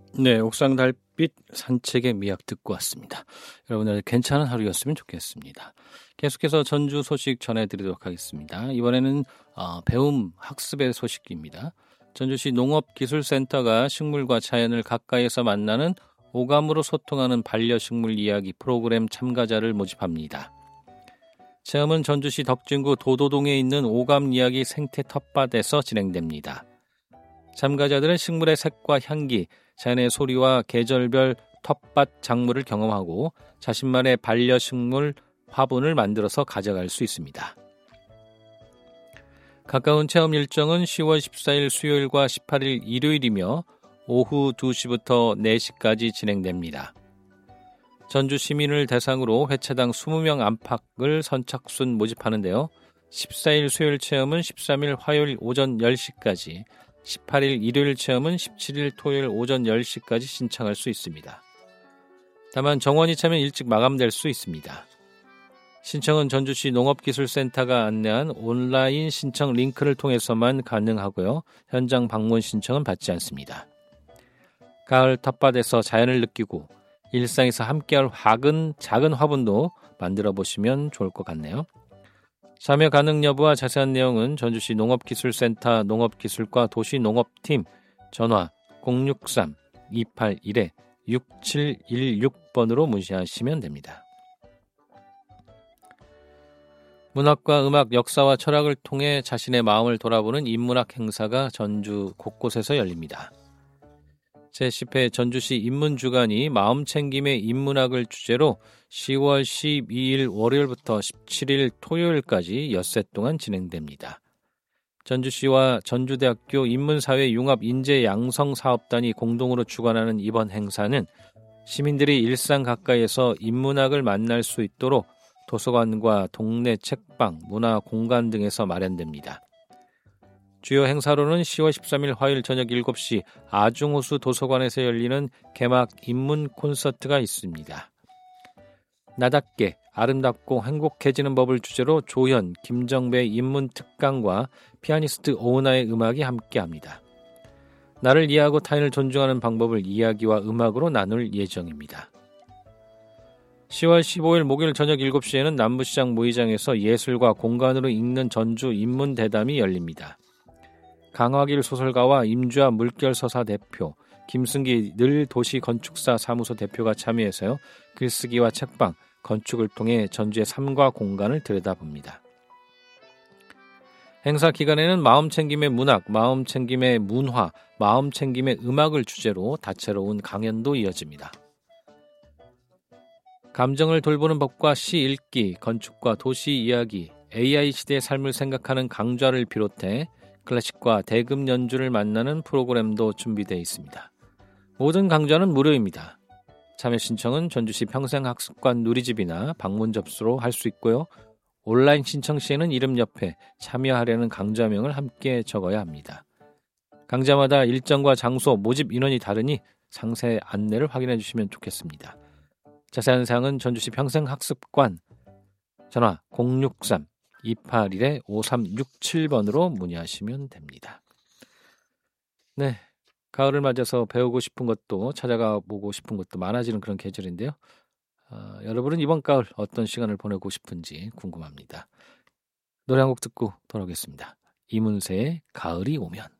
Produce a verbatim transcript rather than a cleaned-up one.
네, 옥상 달빛 산책의 미학 듣고 왔습니다. 여러분들 괜찮은 하루였으면 좋겠습니다. 계속해서 전주 소식 전해드리도록 하겠습니다. 이번에는 어, 배움 학습의 소식입니다. 전주시 농업기술센터가 식물과 자연을 가까이에서 만나는 오감으로 소통하는 반려식물 이야기 프로그램 참가자를 모집합니다. 체험은 전주시 덕진구 도도동에 있는 오감 이야기 생태 텃밭에서 진행됩니다. 참가자들은 식물의 색과 향기, 자연의 소리와 계절별 텃밭 작물을 경험하고 자신만의 반려식물 화분을 만들어서 가져갈 수 있습니다. 가까운 체험 일정은 시월 십사일 수요일과 십팔일 일요일이며 오후 두 시부터 네 시까지 진행됩니다. 전주 시민을 대상으로 회차당 이십 명 안팎을 선착순 모집하는데요. 십사일 수요일 체험은 십삼일 화요일 오전 열 시까지, 십팔일 일요일 체험은 십칠일 토요일 오전 열 시까지 신청할 수 있습니다. 다만 정원이 차면 일찍 마감될 수 있습니다. 신청은 전주시 농업기술센터가 안내한 온라인 신청 링크를 통해서만 가능하고요. 현장 방문 신청은 받지 않습니다. 가을 텃밭에서 자연을 느끼고 일상에서 함께할 화근, 작은 화분도 만들어 보시면 좋을 것 같네요. 참여 가능 여부와 자세한 내용은 전주시 농업기술센터 농업기술과 도시농업팀 전화 공육삼 이팔일 육칠일육 번으로 문의하시면 됩니다. 문학과 음악, 역사와 철학을 통해 자신의 마음을 돌아보는 인문학 행사가 전주 곳곳에서 열립니다. 제십 회 전주시 인문주간이 마음챙김의 인문학을 주제로 시월 십이일 월요일부터 십칠일 토요일까지 엿새 동안 진행됩니다. 전주시와 전주대학교 인문사회 융합 인재 양성 사업단이 공동으로 주관하는 이번 행사는 시민들이 일상 가까이에서 인문학을 만날 수 있도록 도서관과 동네 책방, 문화 공간 등에서 마련됩니다. 주요 행사로는 시월 십삼일 화요일 저녁 일곱 시 아중호수 도서관에서 열리는 개막 인문 콘서트가 있습니다. 나답게 아름답고 행복해지는 법을 주제로 조현, 김정배 인문 특강과 피아니스트 오은하의 음악이 함께합니다. 나를 이해하고 타인을 존중하는 방법을 이야기와 음악으로 나눌 예정입니다. 시월 십오일 목요일 저녁 일곱 시에는 남부시장 모의장에서 예술과 공간으로 읽는 전주 인문대담이 열립니다. 강화길 소설가와 임주아 물결서사 대표, 김승기 늘도시건축사 사무소 대표가 참여해서요. 글쓰기와 책방, 건축을 통해 전주의 삶과 공간을 들여다봅니다. 행사 기간에는 마음챙김의 문학, 마음챙김의 문화, 마음챙김의 음악을 주제로 다채로운 강연도 이어집니다. 감정을 돌보는 법과 시 읽기, 건축과 도시 이야기, 에이아이 시대의 삶을 생각하는 강좌를 비롯해 클래식과 대금 연주를 만나는 프로그램도 준비되어 있습니다. 모든 강좌는 무료입니다. 참여 신청은 전주시 평생학습관 누리집이나 방문 접수로 할 수 있고요. 온라인 신청 시에는 이름 옆에 참여하려는 강좌명을 함께 적어야 합니다. 강좌마다 일정과 장소, 모집 인원이 다르니 상세 안내를 확인해 주시면 좋겠습니다. 자세한 사항은 전주시 평생학습관 전화 공육삼 이팔일 오삼육칠 번으로 문의하시면 됩니다. 네, 가을을 맞아서 배우고 싶은 것도 찾아가 보고 싶은 것도 많아지는 그런 계절인데요. 어, 여러분은 이번 가을 어떤 시간을 보내고 싶은지 궁금합니다. 노래 한 곡 듣고 돌아오겠습니다. 이문세의 가을이 오면.